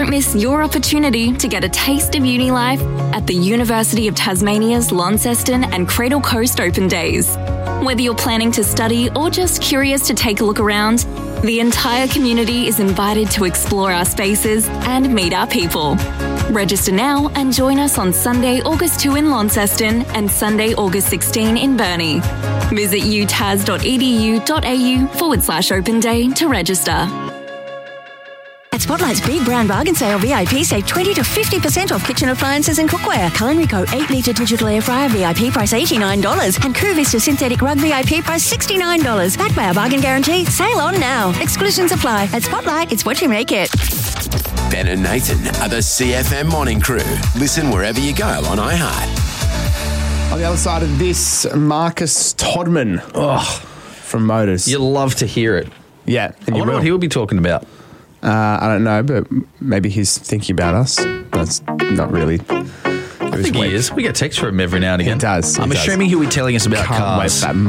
Don't miss your opportunity to get a taste of uni life at the University of Tasmania's Launceston and Cradle Coast Open Days. Whether you're planning to study or just curious to take a look around, the entire community is invited to explore our spaces and meet our people. Register now and join us on Sunday, August 2 in Launceston and Sunday, August 16 in Burnie. Visit utas.edu.au/open day to register. At Spotlight's Big Brown Bargain Sale VIP, save 20 to 50% off kitchen appliances and cookware. Culinary Co. 8-litre digital air fryer VIP price $89 and Cool Vista synthetic rug VIP price $69. Backed by our bargain guarantee. Sale on now. Exclusions apply. At Spotlight, it's what you make it. Ben and Nathan are the CFM Morning Crew. Listen wherever you go on iHeart. On the other side of this, Marcus Todman from Motors. You'll love to hear it. Yeah. I wonder what he'll be talking about. I don't know, but maybe he's thinking about us. That's not really. I think he is. We get texts from him every now and again. He does. I'm assuming he'll be telling us about Can't cars. wait for that